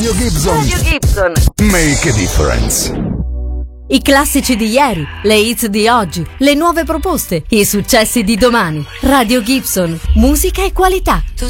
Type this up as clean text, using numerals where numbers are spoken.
Radio Gibson. Make a difference. I classici di ieri, le hits di oggi, le nuove proposte, i successi di domani. Radio Gibson, musica e qualità. Tu